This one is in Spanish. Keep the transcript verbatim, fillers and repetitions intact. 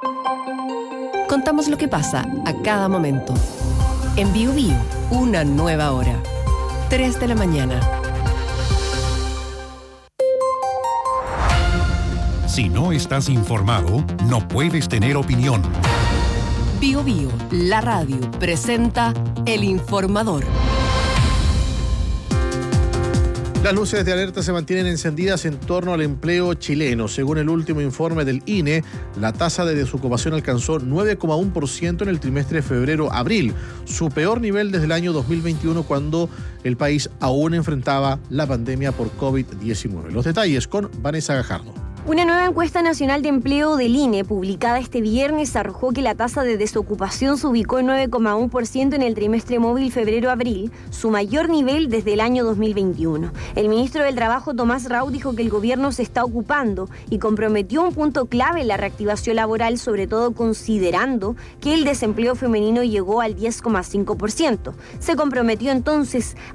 Contamos lo que pasa a cada momento. En Bio Bio, una nueva hora. tres de la mañana. Si no estás informado, no puedes tener opinión. Bio Bio, la radio, presenta El Informador. Las luces de alerta se mantienen encendidas en torno al empleo chileno. Según el último informe del I N E, la tasa de desocupación alcanzó nueve coma uno por ciento en el trimestre de febrero-abril, su peor nivel desde el año dos mil veintiuno, cuando el país aún enfrentaba la pandemia por COVID diecinueve. Los detalles con Vanessa Gajardo. Una nueva encuesta nacional de empleo del I N E, publicada este viernes, arrojó que la tasa de desocupación se ubicó en nueve coma uno por ciento en el trimestre móvil febrero-abril, su mayor nivel desde el año dos mil veintiuno. El ministro del Trabajo, Tomás Rau, dijo que el gobierno se está ocupando y comprometió un punto clave en la reactivación laboral, sobre todo considerando que el desempleo femenino llegó al diez coma cinco por ciento. Se comprometió entonces